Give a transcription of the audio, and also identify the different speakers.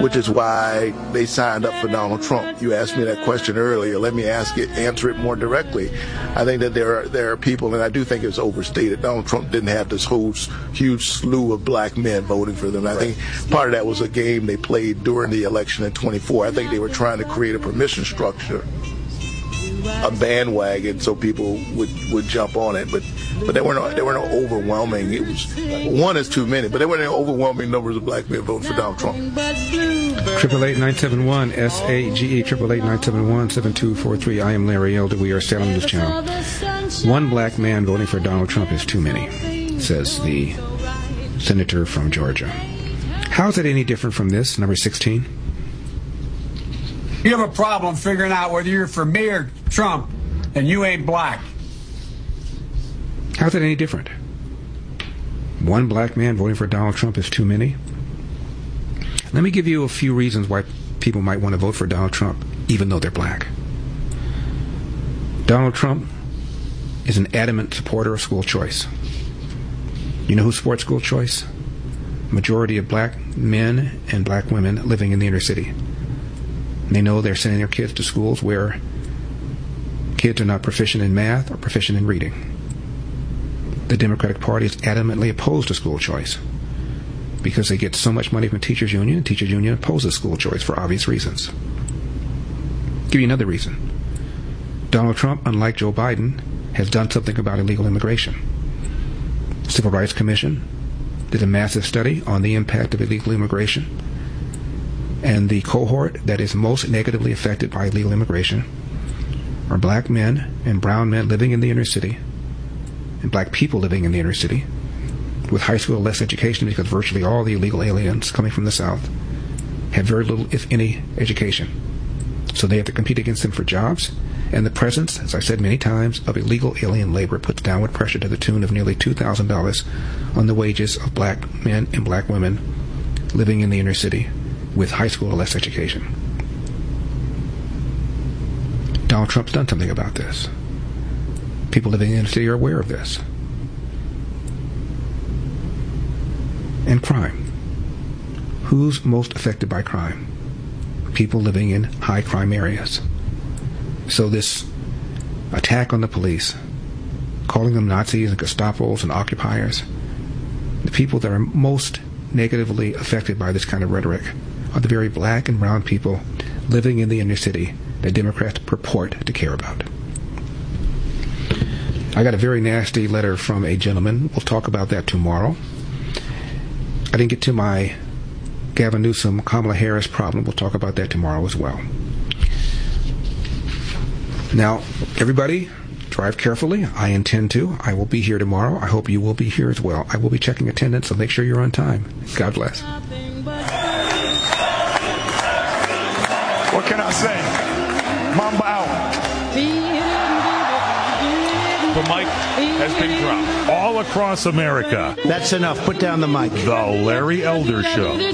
Speaker 1: which is why they signed up for Donald Trump. You asked me that question earlier. Let me answer it more directly. I think that there are people, and I do think it's overstated. Donald Trump didn't have this whole huge slew of black men voting for them. I think part of that was a game they played during the election in 24. I think they were trying to create a permission structure, a bandwagon, so people would jump on it, but there were no overwhelming. It was one is too many, but there were no overwhelming numbers of black men voting for Donald Trump.
Speaker 2: 888-971 SAGE 888-971-7243. I am Larry Elder. We are Salem News Channel. One black man voting for Donald Trump is too many, says the senator from Georgia. How is it any different from this, number 16?
Speaker 3: You have a problem figuring out whether you're for me or Trump, and you ain't black.
Speaker 2: How's it any different? One black man voting for Donald Trump is too many? Let me give you a few reasons why people might want to vote for Donald Trump, even though they're black. Donald Trump is an adamant supporter of school choice. You know who supports school choice? Majority of black men and black women living in the inner city. They know they're sending their kids to schools where kids are not proficient in math or proficient in reading. The Democratic Party is adamantly opposed to school choice because they get so much money from the teachers union, and teachers union opposes school choice for obvious reasons. Give you another reason. Donald Trump, unlike Joe Biden, has done something about illegal immigration. The Civil Rights Commission did a massive study on the impact of illegal immigration. And the cohort that is most negatively affected by illegal immigration are black men and brown men living in the inner city, and black people living in the inner city, with high school or less education, because virtually all the illegal aliens coming from the South have very little, if any, education. So they have to compete against them for jobs, and the presence, as I've said many times, of illegal alien labor puts downward pressure to the tune of nearly $2,000 on the wages of black men and black women living in the inner city with high school or less education. Donald Trump's done something about this. People living in the city are aware of this. And crime. Who's most affected by crime? People living in high crime areas. So this attack on the police, calling them Nazis and Gestapos and occupiers, the people that are most negatively affected by this kind of rhetoric are the very black and brown people living in the inner city that Democrats purport to care about. I got a very nasty letter from a gentleman. We'll talk about that tomorrow. I didn't get to my Gavin Newsom, Kamala Harris problem. We'll talk about that tomorrow as well. Now, everybody, drive carefully. I intend to. I will be here tomorrow. I hope you will be here as well. I will be checking attendance, so make sure you're on time. God bless.
Speaker 4: What can I say? Mamba out. The mic has been dropped all across America.
Speaker 5: That's enough. Put down the mic.
Speaker 4: The Larry Elder Show.